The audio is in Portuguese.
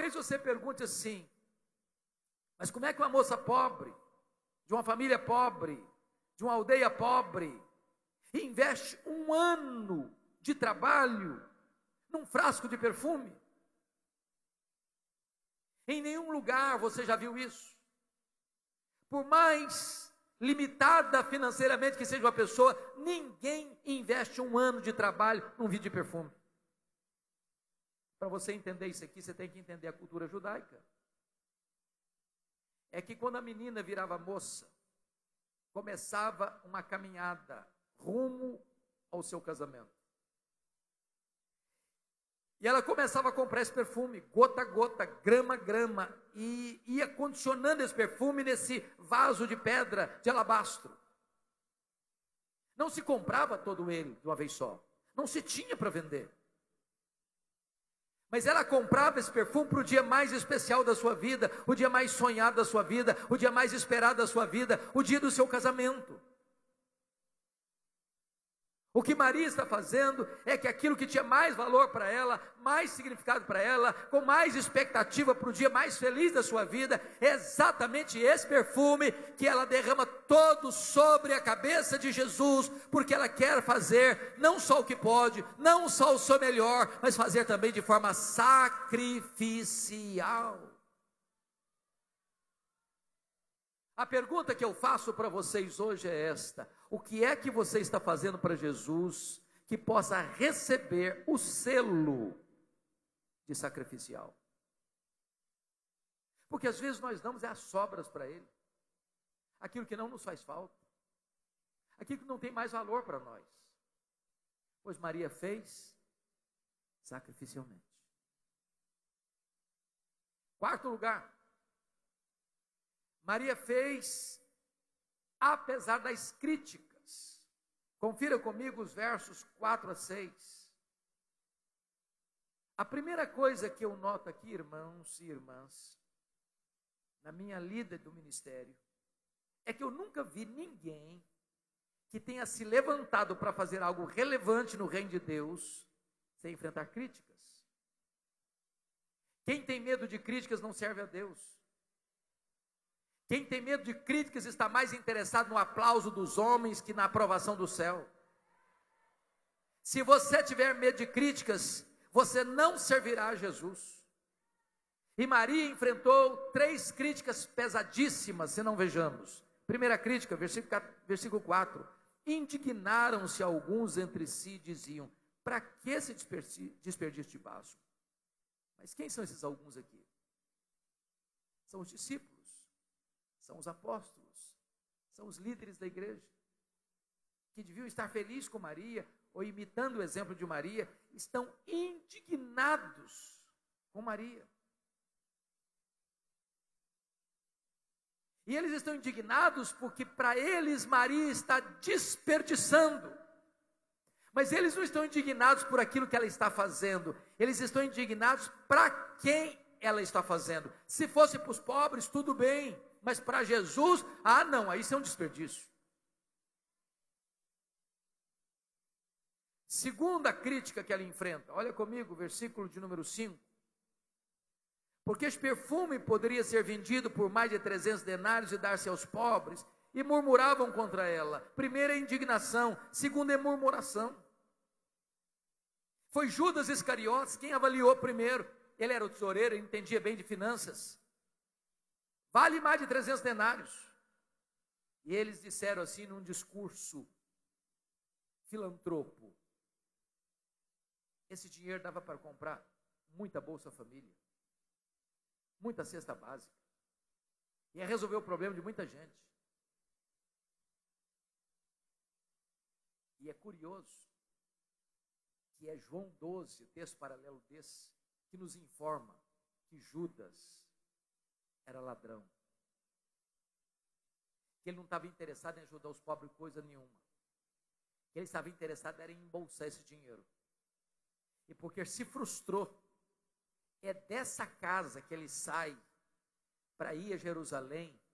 Talvez você pergunte assim: mas como é que uma moça pobre, de uma família pobre, de uma aldeia pobre, investe 1 ano de trabalho num frasco de perfume? Em nenhum lugar você já viu isso. Por mais limitada financeiramente que seja uma pessoa, ninguém investe 1 ano de trabalho num vidro de perfume. Para você entender isso aqui, você tem que entender a cultura judaica. É que quando a menina virava moça, começava uma caminhada rumo ao seu casamento. E ela começava a comprar esse perfume, gota a gota, grama a grama, e ia condicionando esse perfume nesse vaso de pedra, de alabastro. Não se comprava todo ele de uma vez só, não se tinha para vender. Mas ela comprava esse perfume para o dia mais especial da sua vida, o dia mais sonhado da sua vida, o dia mais esperado da sua vida, o dia do seu casamento. O que Maria está fazendo é que aquilo que tinha mais valor para ela, mais significado para ela, com mais expectativa para o dia mais feliz da sua vida, é exatamente esse perfume que ela derrama todo sobre a cabeça de Jesus, porque ela quer fazer não só o que pode, não só o seu melhor, mas fazer também de forma sacrificial. A pergunta que eu faço para vocês hoje é esta: o que é que você está fazendo para Jesus que possa receber o selo de sacrificial? Porque às vezes nós damos as sobras para Ele, aquilo que não nos faz falta, aquilo que não tem mais valor para nós, pois Maria fez sacrificialmente. 4º lugar, Maria fez apesar das críticas. Confira comigo os versos 4 a 6. A primeira coisa que eu noto aqui, irmãos e irmãs, na minha lida do ministério, é que eu nunca vi ninguém que tenha se levantado para fazer algo relevante no reino de Deus sem enfrentar críticas. Quem tem medo de críticas não serve a Deus. Quem tem medo de críticas está mais interessado no aplauso dos homens que na aprovação do céu. Se você tiver medo de críticas, você não servirá a Jesus. E Maria enfrentou 3 críticas pesadíssimas, se não vejamos. Primeira crítica, versículo 4. Indignaram-se alguns entre si e diziam: para que esse desperdício de vaso? Mas quem são esses alguns aqui? São os discípulos. São os apóstolos, são os líderes da igreja, que deviam estar felizes com Maria, ou imitando o exemplo de Maria, estão indignados com Maria. E eles estão indignados porque para eles Maria está desperdiçando. Mas eles não estão indignados por aquilo que ela está fazendo, eles estão indignados para quem ela está fazendo. Se fosse para os pobres, tudo bem. Mas para Jesus, não, aí isso é um desperdício. Segunda crítica que ela enfrenta, olha comigo, versículo de número 5. Porque esse perfume poderia ser vendido por mais de 300 denários e dar-se aos pobres, e murmuravam contra ela. Primeira é indignação, segunda é murmuração. Foi Judas Iscariotes quem avaliou primeiro. Ele era o tesoureiro, ele entendia bem de finanças. Vale mais de 300 denários. E eles disseram assim num discurso filantropo: esse dinheiro dava para comprar muita Bolsa Família, muita cesta básica, ia resolver o problema de muita gente. E é curioso que é João 12, texto paralelo desse, que nos informa que Judas era ladrão, que ele não estava interessado em ajudar os pobres coisa nenhuma, que ele estava interessado era em embolsar esse dinheiro. E porque se frustrou, é dessa casa que ele sai para ir a Jerusalém,